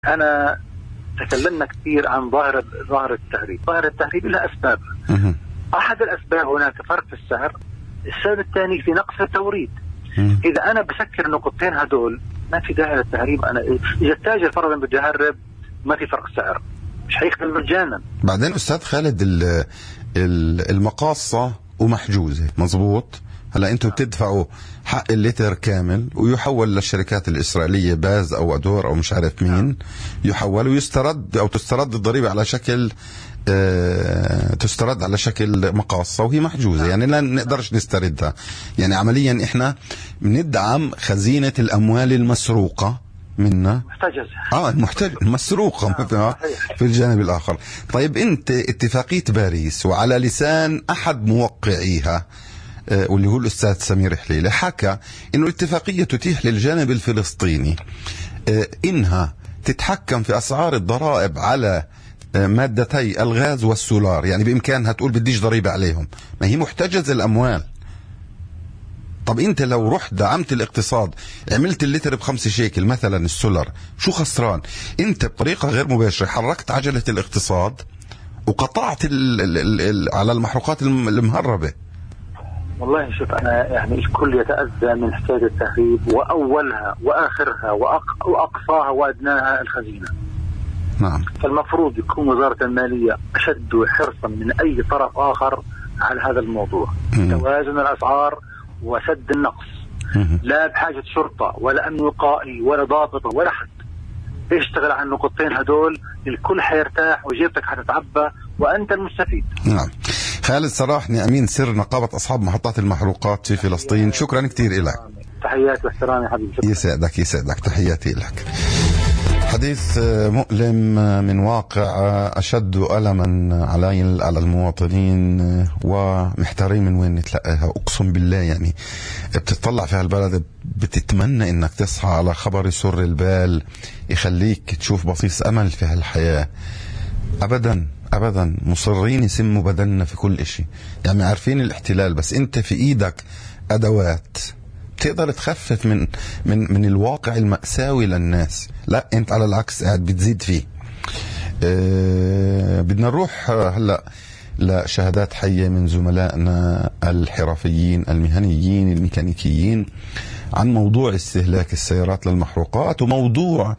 أنا تكلمنا كثير عن ظاهرة التهريب. ظاهرة التهريب لها أسباب. أحد الأسباب هناك فرق في السعر. السبب الثاني في نقص التوريد. إذا أنا بسكر النقطتين هدول ما في داعي للتهريب. أنا إذا التاجر فرضا بده يهرب ما في فرق سعر، مش هيخدم مجانا. بعدين أستاذ خالد المقاصة ومحجوزة مظبوط. هلا انتم بتدفعوا حق اللتر كامل ويحول للشركات الإسرائيلية باز او ادور او مش عارف مين، يحول ويسترد او تسترد الضريبة على شكل تسترد على شكل مقاصة وهي محجوزة، يعني لا نقدرش نستردها. يعني عمليا احنا بندعم خزينة الاموال المسروقة منا مسروقة في الجانب الآخر. طيب انت اتفاقية باريس وعلى لسان احد موقعيها واللي هو الأستاذ سمير حليلة حكى إنه الاتفاقية تتيح للجانب الفلسطيني إنها تتحكم في أسعار الضرائب على مادتي الغاز والسولار، يعني بإمكانها تقول بديش ضريبة عليهم، ما هي محتجز الأموال. طب أنت لو رحت دعمت الاقتصاد عملت اللتر ب5 شيكل مثلا السولار، شو خسران؟ أنت بطريقة غير مباشرة حركت عجلة الاقتصاد وقطعت على المحروقات المهربة. والله شوف، أنا يعني الكل يتأذى من حكاية التهريب، وأولها وآخرها وأقصاها وأدناها الخزينة. نعم. فالمفروض يكون وزارة المالية أشد حرصا من أي طرف آخر على هذا الموضوع. توازن الأسعار وسد النقص. لا بحاجة شرطة ولا أمن وقائي ولا ضابطة ولا حد. اشتغل على النقطتين هدول، الكل حيرتاح وجيبتك حتتعبى وأنت المستفيد. نعم. خالد صراحني أمين سر نقابة أصحاب محطات المحروقات في فلسطين، شكرا كثير لك. تحياتي واحترامي حبيبي. يسعدك تحياتي لك. حديث مؤلم من واقع أشد ألما على المواطنين، ومحتارين من وين نتلقاها. أقسم بالله يعني بتطلع في هالبلد بتتمنى إنك تصحى على خبر يسر البال يخليك تشوف بصيص أمل في هالحياة. أبدا مصرين يسموا بدلنا في كل إشي، يعني عارفين الاحتلال، بس أنت في إيدك أدوات تقدر تخفف من الواقع المأساوي للناس. لا، أنت على العكس قاعد بتزيد فيه. بدنا نروح هلأ لشهادات حية من زملائنا الحرفيين المهنيين الميكانيكيين عن موضوع استهلاك السيارات للمحروقات وموضوع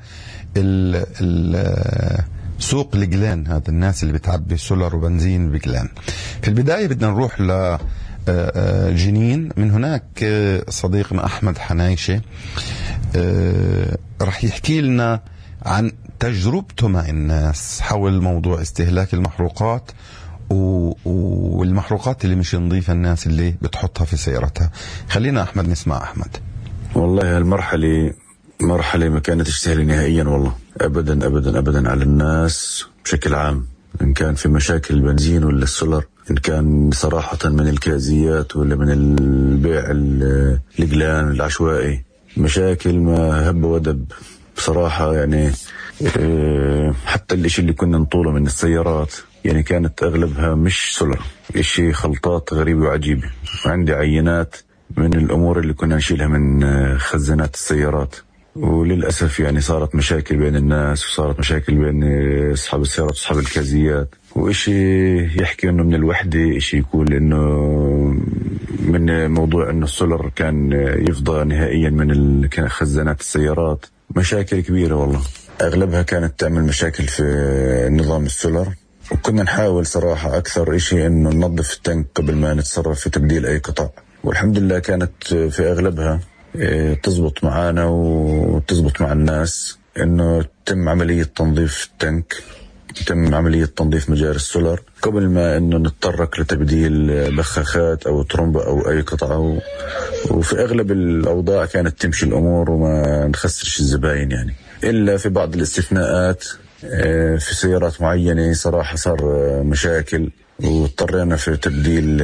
سوق الجلان، هذا الناس اللي بتعبي سولار وبنزين بجلان. في البداية بدنا نروح لجنين. من هناك صديقنا أحمد حنايشة رح يحكي لنا عن تجربته مع الناس حول موضوع استهلاك المحروقات والمحروقات اللي مش نظيفة الناس اللي بتحطها في سيارتها. خلينا أحمد نسمع أحمد. والله هالمرحلة مرحلة ما كانتش سهلة نهائيا، والله أبدا على الناس بشكل عام، إن كان في مشاكل البنزين ولا السولر، إن كان صراحة من الكازيات ولا من البيع الجلان العشوائي، مشاكل ما هب ودب بصراحة. يعني حتى الاشي اللي كنا نطوله من السيارات يعني كانت أغلبها مش سولر، إشي خلطات غريبة وعجيبة. وعندي عينات من الأمور اللي كنا نشيلها من خزانات السيارات، وللأسف يعني صارت مشاكل بين الناس، وصارت مشاكل بين أصحاب السيارات وأصحاب الكازيات. وإشي يحكي إنه من الوحدة، إشي يقول إنه من موضوع إنه السولر كان يفضى نهائيا من خزانات السيارات. مشاكل كبيرة والله، أغلبها كانت تعمل مشاكل في نظام السولر. وكنا نحاول صراحة أكثر إشي إنه ننظف التانك قبل ما نتصرف في تبديل أي قطع، والحمد لله كانت في أغلبها تزبط معانا وتزبط مع الناس، إنه تم عملية تنظيف التانك، تم عملية تنظيف مجاري السولر قبل ما إنه نتطرق لتبديل بخاخات أو ترمبة أو أي قطعة. وفي أغلب الأوضاع كانت تمشي الأمور وما نخسرش الزباين يعني، إلا في بعض الاستثناءات. في سيارات معينة صراحة صار مشاكل واضطرينا في تبديل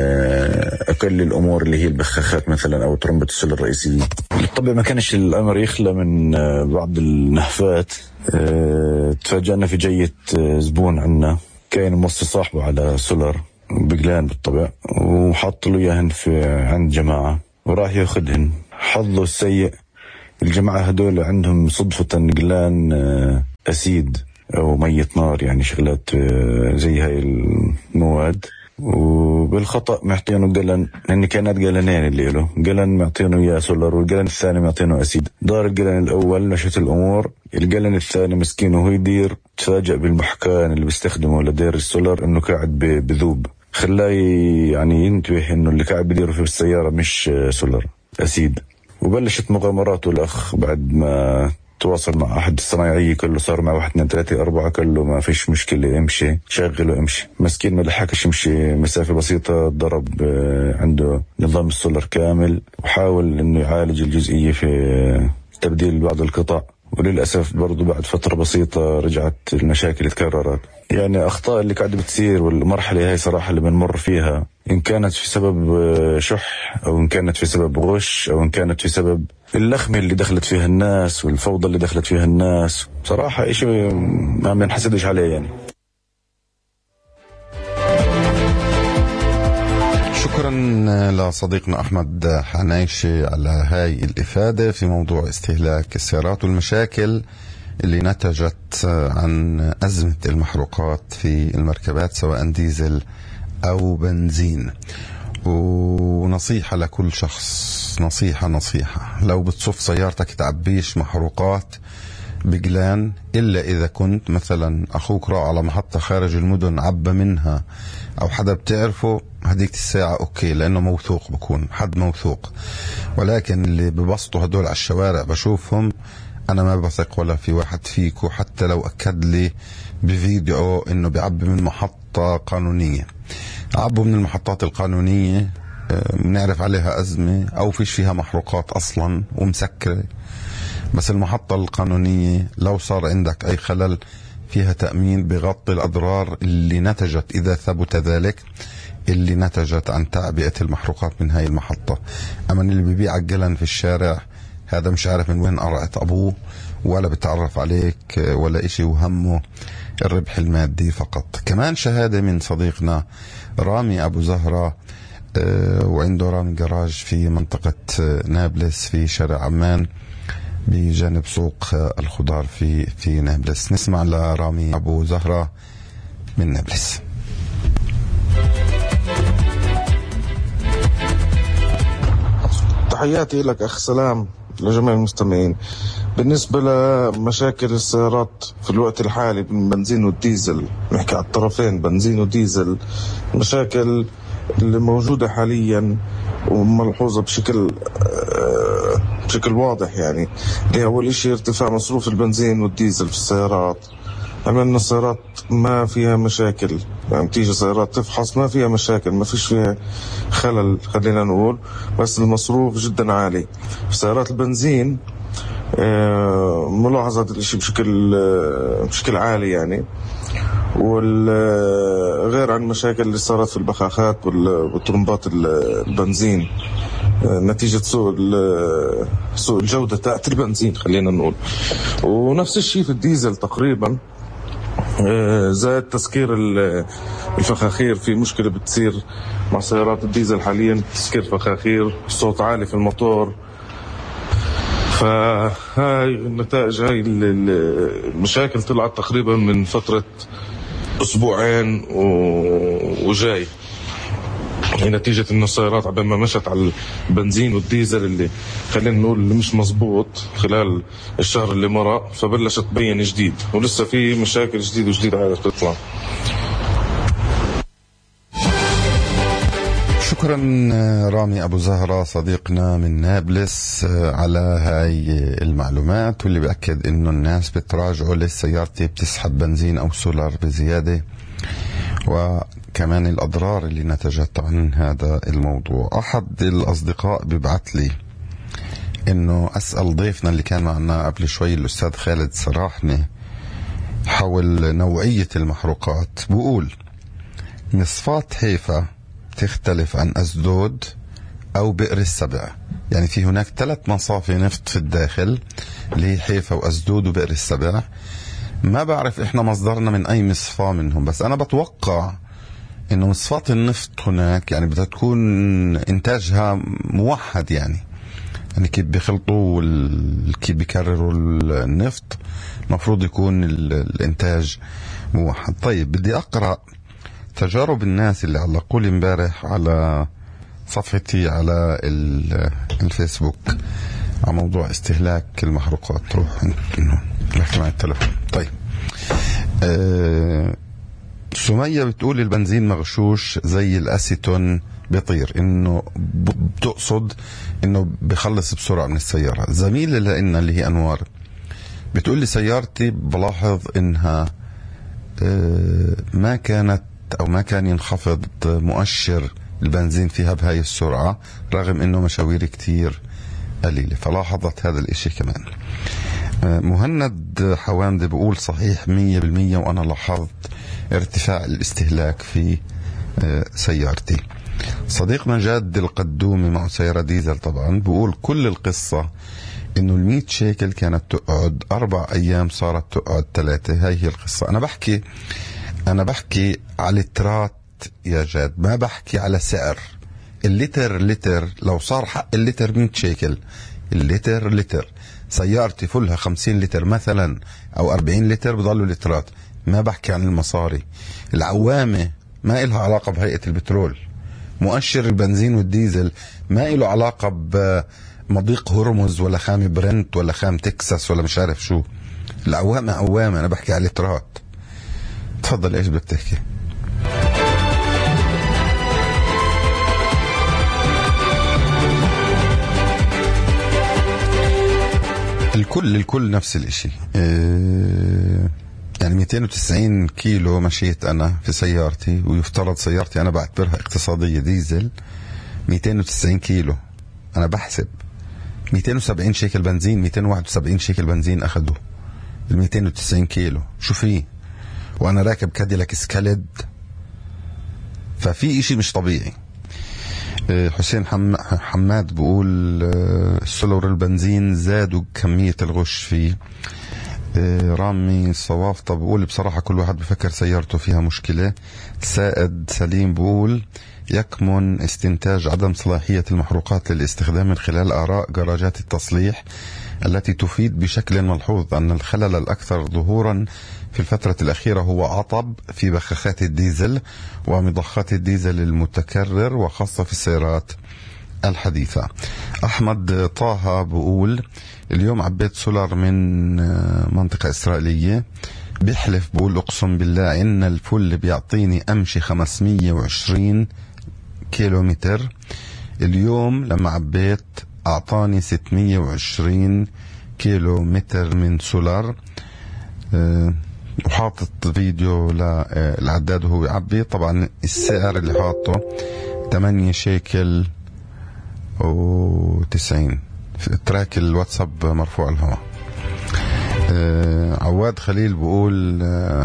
أقل الأمور اللي هي البخاخات مثلا أو ترمبة السولر الرئيسية. بالطبع ما كانش الأمر يخلى من بعض النهفات. تفاجأنا في جية زبون عنا كان موصي صاحبه على سولر بجلان بالطبع، وحط له إياهن في عند جماعة وراح ياخدهن. حظه السيء الجماعة هدول عندهم صدفة جلان أسيد أو مية نار، يعني شغلات زي هاي المواد. وبالخطأ معطينه قلن، لأن كانت قلنين اللي له قلن معطينه إياه سولر، والقلن الثاني معطينه أسيد. دار القلن الأول مشت الأمور، القلن الثاني مسكينه هو يدير، تفاجأ بالمحكان اللي بيستخدمه لدير السولر إنه قاعد بذوب، خلاه يعني ينتبه إنه اللي قاعد بديره في السيارة مش سولر، أسيد. وبلشت مغامراته الأخ بعد ما تواصل مع أحد الصنايعية، كله صار مع 1 2 3 4، كله ما فيش مشكلة، امشي شغله امشي. مسكين ما لحقش يمشي مسافة بسيطة، ضرب عنده نظام السولر كامل، وحاول إنه يعالج الجزئية في تبديل بعض القطع، وللأسف برضو بعد فترة بسيطة رجعت المشاكل تكررت. يعني أخطاء اللي قاعدة بتصير، والمرحلة هاي صراحة اللي بنمر فيها، إن كانت في سبب شح، أو إن كانت في سبب غش، أو إن كانت في سبب اللخمة اللي دخلت فيها الناس والفوضى اللي دخلت فيها الناس، صراحة إشي ما بنحسدش عليه يعني. شكرا لصديقنا أحمد حنايشي على هاي الإفادة في موضوع استهلاك السيارات والمشاكل اللي نتجت عن أزمة المحروقات في المركبات سواء ديزل أو بنزين. ونصيحة لكل شخص، نصيحة لو بتصف سيارتك تعبيش محروقات بقلان، إلا إذا كنت مثلا أخوك راح على محطة خارج المدن عبى منها، أو حدا بتعرفه، هديك الساعة أوكي، لأنه موثوق، بكون حد موثوق. ولكن اللي ببسطوا هدول على الشوارع بشوفهم، أنا ما بثق ولا في واحد فيكو حتى لو أكد لي بفيديو إنه بيعبي من محطة قانونية. عبوا من المحطات القانونية بنعرف عليها أزمة أو فيش فيها محروقات أصلا ومسكرة، بس المحطة القانونية لو صار عندك أي خلل فيها تأمين بغطي الأضرار اللي نتجت، إذا ثبت ذلك، اللي نتجت عن تعبئة المحروقات من هاي المحطة. أما اللي بيبيع قلن في الشارع، هذا مش عارف من وين قرعت أبوه، ولا بتعرف عليك ولا إشي، وهمه الربح المادي فقط. كمان شهادة من صديقنا رامي أبو زهرة، وعنده رامي جراج في منطقة نابلس في شارع عمان بجانب سوق الخضار في نابلس. نسمع لرامي أبو زهرة من نابلس. تحياتي لك أخ سلام لجميع المستمعين. بالنسبة لمشاكل السيارات في الوقت الحالي بالبنزين والديزل، نحكي على الطرفين بنزين وديزل، المشاكل اللي موجودة حاليا وملحوظة بشكل واضح، يعني اللي أول إشي ارتفاع مصروف البنزين والديزل في السيارات. عملنا السيارات ما فيها مشاكل، يعني تيجي سيارات تفحص ما فيها مشاكل، ما فيش فيها خلل خلينا نقول، بس المصروف جدا عالي. في سيارات البنزين ملاحظة هذا الشيء بشكل عالي يعني. والغير عن المشاكل اللي صارت في البخاخات والطرمبات البنزين نتيجة سوء الجودة تاعت البنزين خلينا نقول. ونفس الشيء في الديزل تقريبا، زائد تسكير الفخاخير. في مشكلة بتصير مع سيارات الديزل حاليا، تسكير فخاخير، صوت عالي في الموتور. فهاي النتائج، هاي المشاكل طلعت تقريبا من فترة أسبوعين وجاي، نتيجة إنه السيارات عبال ما مشت على البنزين والديزل اللي خلينا نقول اللي مش مزبوط خلال الشهر اللي مرق، فبلشت تبين جديد، ولسه في مشاكل جديدة هاي تطلع. شكرا رامي أبو زهرة صديقنا من نابلس على هاي المعلومات، واللي بأكد إنه الناس بتراجعوا للسيارة بتسحب بنزين أو سولار بزيادة، وكمان الأضرار اللي نتجت عن هذا الموضوع. أحد الأصدقاء ببعث لي إنه أسأل ضيفنا اللي كان معنا قبل شوي الأستاذ خالد سراحني حول نوعية المحروقات. بقول مصفاة حيفا تختلف عن أسدود أو بئر السبع، يعني في هناك 3 مصافي نفط في الداخل اللي هي حيفا وأسدود وبئر السبع. ما بعرف إحنا مصدرنا من أي مصفاة منهم، بس أنا بتوقع إنه مصفاة النفط هناك يعني بدها تكون إنتاجها موحد، يعني يعني كيف بيخلطوا كيف بيكرروا النفط، المفروض يكون الإنتاج موحد. طيب بدي أقرأ تجارب الناس اللي علقوا لي امبارح على صفحتي على الفيسبوك على موضوع استهلاك المحروقات. روح نحكي مع التلفون. طيب سمية بتقول البنزين مغشوش زي الأسيتون بيطير، انه بتقصد انه بخلص بسرعة من السيارة. زميلة لنا اللي هي أنوار بتقول لي سيارتي بلاحظ انها ما كانت او ما كان ينخفض مؤشر البنزين فيها بهاي السرعة رغم انه مشاوير كتير قليلة، فلاحظت هذا الاشي كمان. مهند حوامدي بقول صحيح 100%، وانا لاحظت ارتفاع الاستهلاك في سيارتي. صديقنا جاد القدومي معه سيارة ديزل طبعا بقول كل القصة انه 100 شيكل كانت تقعد 4 أيام صارت تقعد 3. هاي هي القصة. انا بحكي على لترات يا جاد، ما بحكي على سعر. اللتر لو صار حق اللتر 100 شيكل، اللتر سيارتي فلها 50 لتر مثلا او 40 لتر بضلوا لترات. ما بحكي عن المصاري. العوامة ما إلها علاقة بهيئة البترول. مؤشر البنزين والديزل ما إله علاقة بمضيق هرمز ولا خام برنت ولا خام تكساس ولا مش عارف شو. العوامة عوامة، أنا بحكي على لترات. تفضل إيش بدك تحكي؟ الكل نفس الاشي. يعني 290 كيلو مشيت أنا في سيارتي، ويفترض سيارتي أنا بعتبرها اقتصادية ديزل. 290 كيلو أنا بحسب 270 شيكل بنزين، 271 شيكل بنزين أخذوا ال 290 كيلو. شو فيه؟ وأنا راكب كاديلاك سكاليد، ففي إشي مش طبيعي. حسين حماد بقول السولر البنزين زادوا كمية الغش فيه. رامي صوافطة بقول بصراحة كل واحد بفكر سيارته فيها مشكلة. سائد سليم بقول يكمن استنتاج عدم صلاحية المحروقات للاستخدام من خلال آراء جراجات التصليح التي تفيد بشكل ملحوظ أن الخلل الأكثر ظهورا في الفترة الأخيرة هو عطب في بخاخات الديزل ومضخات الديزل المتكرر، وخاصة في السيارات الحديثة. أحمد طه بقول اليوم عبيت سولار من منطقة إسرائيلية، بيحلف بقول أقسم بالله إن الفل بيعطيني أمشي 520 كيلومتر. اليوم لما عبيت أعطاني 620 كيلومتر من سولار. وحاطط فيديو للعداد وهو يعبي. طبعا السعر اللي حاطه 8 شيكل و90. تراك الواتساب مرفوع الهواء. عواد خليل بقول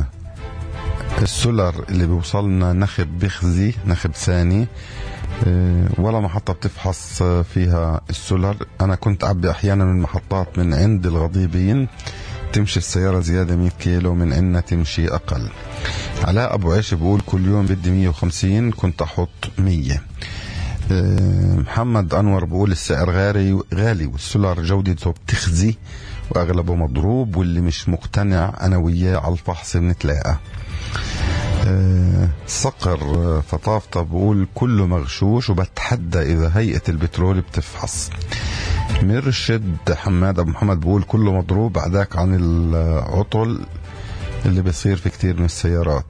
السولر اللي بيوصلنا نخب بخزي، نخب ثاني، ولا محطة بتفحص فيها السولر. أنا كنت أعبي أحيانا من محطات من عند الغضيبين تمشي السيارة زيادة 100 كيلو من عندنا تمشي أقل. علاء أبو عيش بقول كل يوم بدي 150 كنت أحط 100. محمد أنور بقول السعر غالي والسولار جودته بتخزي وأغلبه مضروب، واللي مش مقتنع أنا وياه على الفحص بنتلاقى. صقر فطافطة بقول كله مغشوش وبتحدى إذا هيئة البترول بتفحص. مرشد حماد أبو محمد بقول كله مضروب بعداك عن العطل اللي بيصير في كتير من السيارات.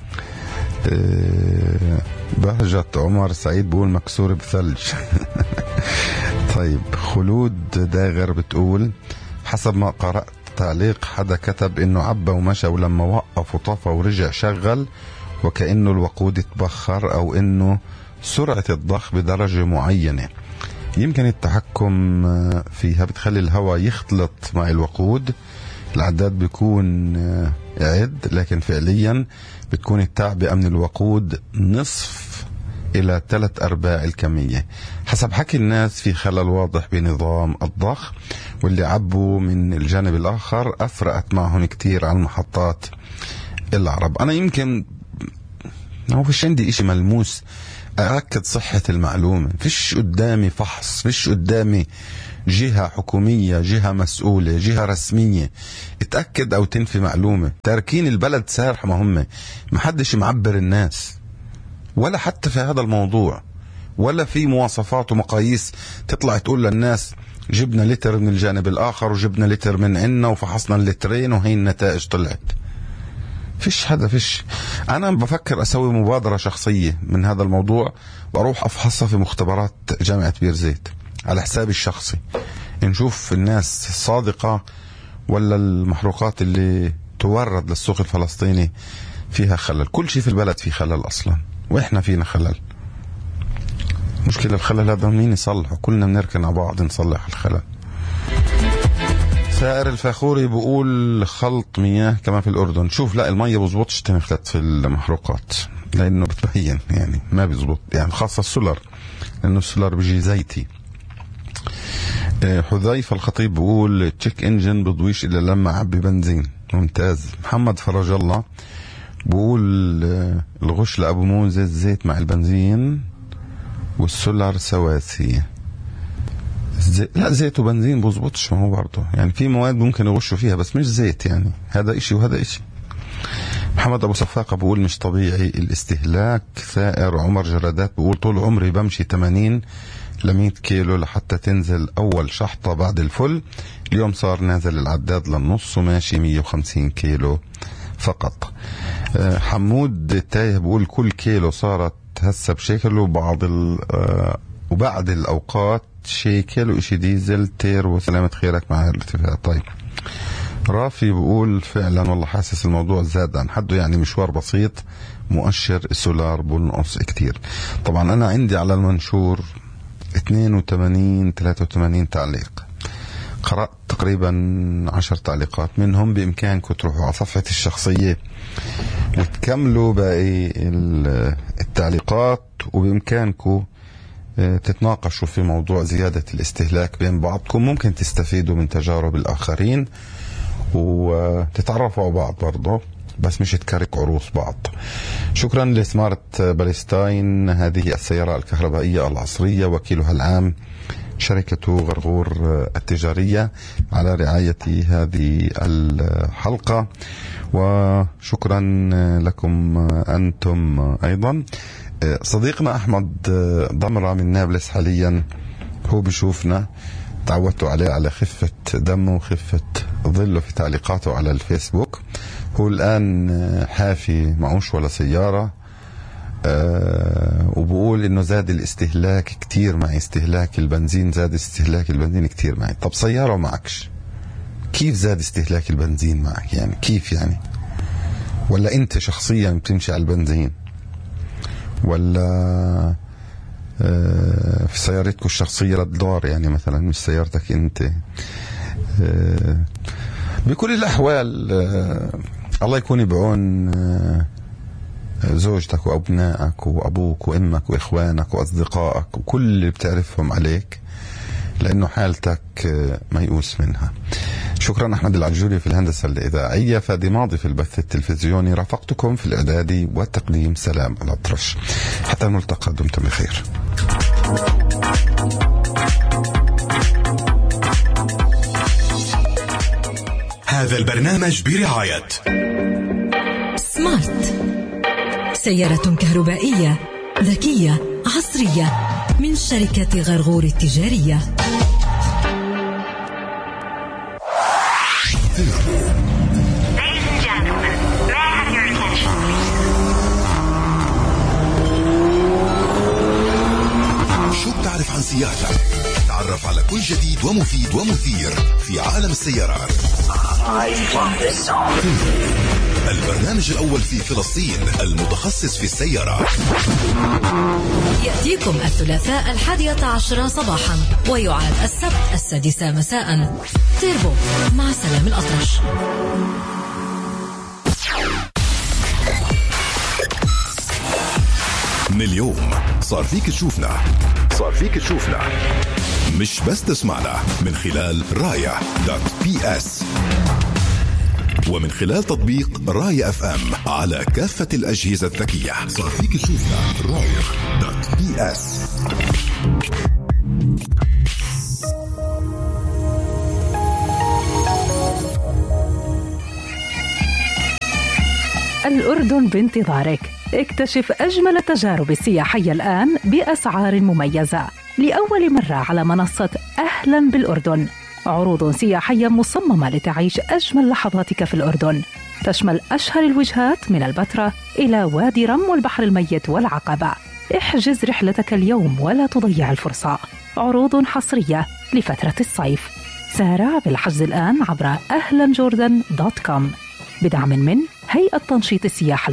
بهجة عمر سعيد بقول مكسور بثلج. طيب خلود داغر بتقول حسب ما قرأت تعليق حدا كتب انه عبى ومشى ولما وقف وطفى ورجع شغل وكأنه الوقود اتبخر او انه سرعة الضخ بدرجة معينة. يمكن التحكم فيها بتخلي الهواء يختلط مع الوقود. العداد بيكون يعد، لكن فعليا بتكون التعبئة من الوقود نصف إلى 3/4 الكمية. حسب حكي الناس في خلل واضح بنظام الضخ، واللي عبوا من الجانب الآخر أفرقت معهم كتير عن محطات العرب. أنا يمكن ما فيش عندي إشي ملموس أأكد صحة المعلومة، فيش قدامي فحص، فيش قدامي جهة حكومية، جهة مسؤولة، جهة رسمية تأكد أو تنفي معلومة. تاركين البلد سارحة مهمة، محدش معبر الناس ولا حتى في هذا الموضوع، ولا في مواصفات ومقاييس تطلع تقول للناس جبنا لتر من الجانب الآخر وجبنا لتر من عنا وفحصنا اللترين وهي النتائج طلعت. فيش هذا، فيش. أنا بفكر أسوي مبادرة شخصية من هذا الموضوع وأروح أفحصها في مختبرات جامعة بيرزيت على حسابي الشخصي، نشوف الناس صادقة ولا المحروقات اللي تورد للسوق الفلسطيني فيها خلل. كل شيء في البلد فيه خلل أصلا، وإحنا فينا خلل. مشكلة الخلل هذا مين يصلحه؟ كلنا بنركن على بعض نصلح الخلل. سائر الفاخوري بقول خلط مياه كما في الأردن. شوف، لا المية بزبطش تنخلط في المحروقات لأنه بتبين يعني ما بيزبط، يعني خاصة السولر لأنه السولر بيجي زيتي. حذيفة الخطيب بقول تشيك انجن بضويش إلا لما عبي بنزين. ممتاز. محمد فرج الله بقول الغش لأبو موزة الزيت مع البنزين والسولر سواسي. لا زيت وبنزين بوزبطش، ما هو برضه يعني في مواد ممكن يغشوا فيها بس مش زيت، يعني هذا اشي وهذا اشي. محمد ابو صفاقة بقول مش طبيعي الاستهلاك. ثائر عمر جرادات بقول طول عمري بمشي 80 ل100 كيلو لحتى تنزل اول شحطة بعد الفل، اليوم صار نازل العداد للنص وماشي 150 كيلو فقط. حمود التايه بقول كل كيلو صارت هسه بشكل وبعد الاوقات شيكل وإشي ديزل تير وسلامة خيرك مع الارتفاع. طيب رافي بقول فعلا والله حاسس الموضوع زاد عن حده، يعني مشوار بسيط مؤشر السولار بنقص كتير. طبعا أنا عندي على المنشور 82-83 تعليق، قرأت تقريبا 10 تعليقات منهم. بإمكانكم تروحوا على صفحتي الشخصية وتكملوا باقي التعليقات، وبإمكانكم تتناقشوا في موضوع زيادة الاستهلاك بين بعضكم. ممكن تستفيدوا من تجارب الآخرين وتتعرفوا على بعض برضه، بس مش تكرك عروس بعض. شكرا لسمارت باليستاين، هذه السيارة الكهربائية العصرية، وكيلها العام شركة غرغور التجارية، على رعاية هذه الحلقة. وشكرا لكم أنتم أيضا. صديقنا أحمد ضمرة من نابلس حاليا هو بيشوفنا، تعودتوا عليه على خفة دمه وخفة ظله في تعليقاته على الفيسبوك. هو الآن حافي معوش ولا سيارة، وبقول إنه زاد الاستهلاك كتير معي، استهلاك البنزين زاد، استهلاك البنزين كتير معي. طب سيارة معكش، كيف زاد استهلاك البنزين معك؟ يعني كيف يعني؟ ولا أنت شخصيا بتمشي على البنزين؟ ولا في سيارتك الشخصية للدار يعني مثلا، مش سيارتك انت؟ بكل الأحوال الله يكون بعون زوجتك وأبنائك وأبوك وأمك وإخوانك وأصدقائك وكل اللي بتعرفهم عليك، لأنه حالتك ميؤوس منها. شكرا أحمد العجوري في الهندسة الإذاعية، فادي ماضي في البث التلفزيوني، رافقتكم في الإعداد والتقديم. سلام الأطرش، حتى الملتقى، دمتم بخير. هذا البرنامج برعاية سمارت، سيارة كهربائية ذكية عصرية من شركة غرغور التجارية. شو بتعرف عن سيارتك؟ تعرف على كل جديد ومفيد ومثير في عالم السيارات. البرنامج الأول في فلسطين المتخصص في السيارات، يأتيكم الثلاثاء 11 صباحا، ويعاد السبت 6 مساء. تيربو مع سلام الأطرش. من اليوم صار فيك تشوفنا، مش بس تسمعنا من خلال رايا.ps ومن خلال تطبيق رايا FM على كافة الأجهزة الذكية. صار فيك تشوفنا رايا.ps. الأردن بانتظارك. اكتشف أجمل التجارب السياحية الآن بأسعار مميزة لأول مرة على منصة أهلا بالأردن. عروض سياحية مصممة لتعيش أجمل لحظاتك في الأردن، تشمل أشهر الوجهات من البتراء إلى وادي رم والبحر الميت والعقبة. احجز رحلتك اليوم ولا تضيع الفرصة. عروض حصرية لفترة الصيف. سارع بالحجز الآن عبر ahlanjordan.com بدعم من هيئة تنشيط السياحة